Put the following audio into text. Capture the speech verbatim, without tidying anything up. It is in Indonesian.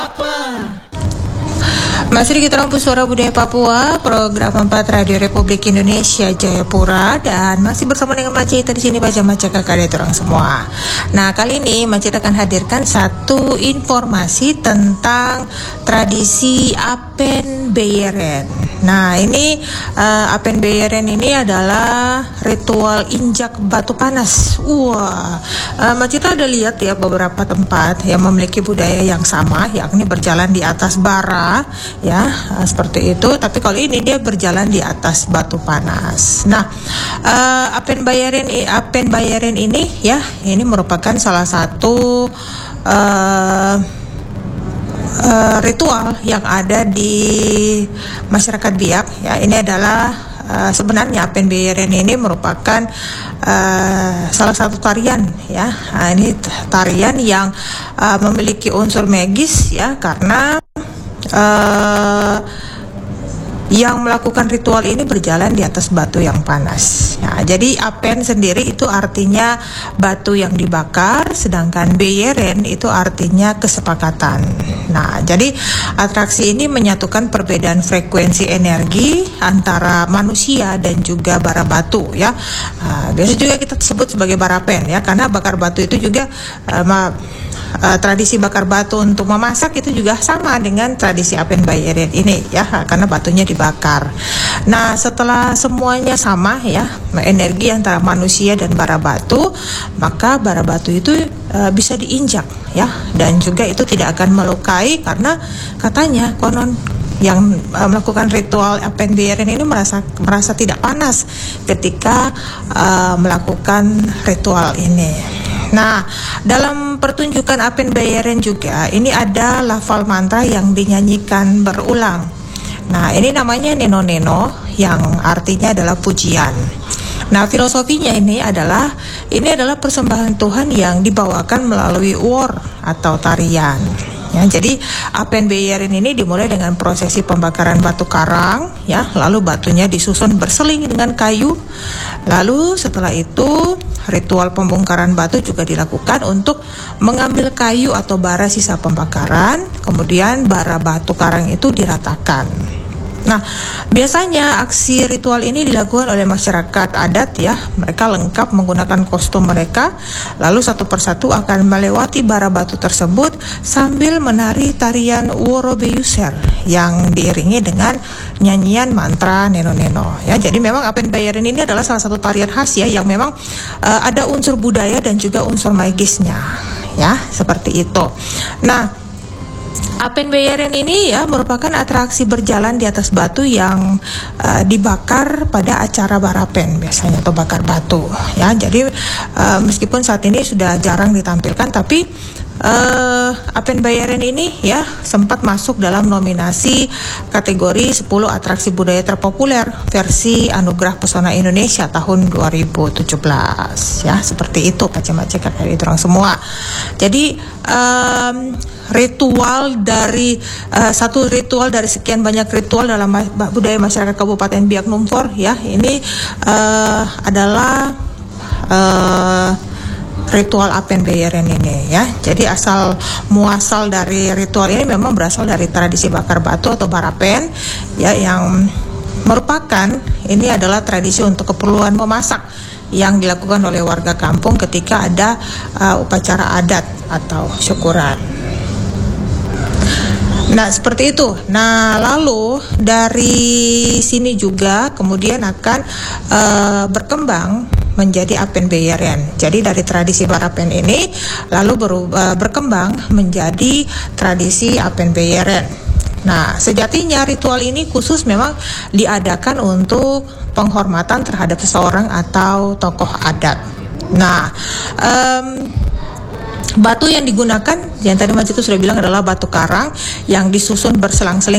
Masih kita rampu suara budaya Papua, program empat Radio Republik Indonesia Jayapura, dan masih bersama dengan Macita di sini baca maca kakak orang semua. Nah, kali ini Macita akan hadirkan satu informasi tentang tradisi Apen Beyeren. Nah, ini uh, Apen Beyeren ini adalah ritual injak batu panas. Wah, uh, Macita ada lihat ya beberapa tempat yang memiliki budaya yang sama, yakni berjalan di atas bara. Ya, seperti itu. Tapi kalau ini dia berjalan di atas batu panas. Nah, uh, Apen Beyeren, Apen Beyeren ini ya, ini merupakan salah satu uh, uh, ritual yang ada di masyarakat Biak. Ya, ini adalah uh, sebenarnya Apen Beyeren ini merupakan uh, salah satu tarian ya. Nah, ini tarian yang uh, memiliki unsur magis ya, karena Uh, yang melakukan ritual ini berjalan di atas batu yang panas. Nah, jadi Apen sendiri itu artinya batu yang dibakar, sedangkan Beyeren itu artinya kesepakatan. Nah, jadi atraksi ini menyatukan perbedaan frekuensi energi antara manusia dan juga bara batu ya. Nah, biasa juga kita sebut sebagai barapen ya, karena bakar batu itu juga uh, ma- Uh, tradisi bakar batu untuk memasak itu juga sama dengan tradisi Apen Beyeren ini ya, karena batunya dibakar. Nah, setelah semuanya sama ya, energi antara manusia dan bara batu, maka bara batu itu uh, bisa diinjak ya, dan juga itu tidak akan melukai karena katanya konon yang uh, melakukan ritual Apen Beyeren ini merasa merasa tidak panas ketika uh, melakukan ritual ini. Nah, dalam pertunjukan Apen Beyeren juga ini ada lafal mantra yang dinyanyikan berulang. Nah, ini namanya Neno Neno yang artinya adalah pujian. Nah, filosofinya ini adalah ini adalah persembahan Tuhan yang dibawakan melalui war atau tarian. Ya, jadi Apen Beyeren ini dimulai dengan prosesi pembakaran batu karang ya, lalu batunya disusun berseling dengan kayu. Lalu setelah itu ritual pembongkaran batu juga dilakukan untuk mengambil kayu atau bara sisa pembakaran, kemudian bara batu karang itu diratakan. Nah, biasanya aksi ritual ini dilakukan oleh masyarakat adat ya. Mereka lengkap menggunakan kostum mereka, lalu satu persatu akan melewati bara batu tersebut sambil menari tarian Worobeyuser yang diiringi dengan nyanyian mantra Neno Neno ya. Jadi memang Apen Beyeren ini adalah salah satu tarian khas ya, yang memang uh, ada unsur budaya dan juga unsur magisnya ya, seperti itu. Nah, Apen Beyeren ini ya merupakan atraksi berjalan di atas batu yang uh, dibakar pada acara barapen biasanya, atau bakar batu ya. Jadi uh, meskipun saat ini sudah jarang ditampilkan, tapi uh, Apen Beyeren ini ya sempat masuk dalam nominasi kategori sepuluh atraksi budaya terpopuler versi Anugerah Pesona Indonesia tahun dua ribu tujuh belas ya, seperti itu macam-macam dari orang semua. Jadi um, ritual dari uh, satu ritual dari sekian banyak ritual dalam ma- budaya masyarakat Kabupaten Biak Numfor ya, ini uh, adalah uh, ritual Apen Beyeren ini ya. Jadi asal muasal dari ritual ini memang berasal dari tradisi bakar batu atau barapen ya, yang merupakan ini adalah tradisi untuk keperluan memasak yang dilakukan oleh warga kampung ketika ada uh, upacara adat atau syukuran. Nah, seperti itu. Nah, lalu dari sini juga kemudian akan uh, berkembang menjadi Apen Beyeren. Jadi dari tradisi barapen ini lalu berubah, berkembang menjadi tradisi Apen Beyeren. Nah, sejatinya ritual ini khusus memang diadakan untuk penghormatan terhadap seseorang atau tokoh adat. Nah, um, batu yang digunakan, yang tadi Mas itu sudah bilang, adalah batu karang yang disusun berselang-seling